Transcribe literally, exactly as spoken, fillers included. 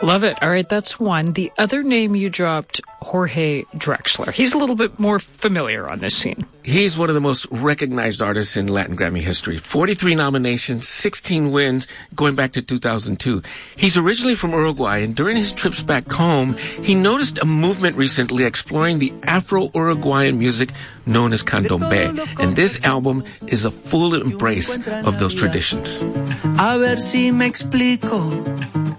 Love it. All right, that's one. The other name you dropped, Jorge Drexler. He's a little bit more familiar on this scene. He's one of the most recognized artists in Latin Grammy history. forty-three nominations, sixteen wins, going back to two thousand two. He's originally from Uruguay, and during his trips back home, he noticed a movement recently exploring the Afro-Uruguayan music known as candombe. And this album is a full embrace of those traditions. A ver si me explico.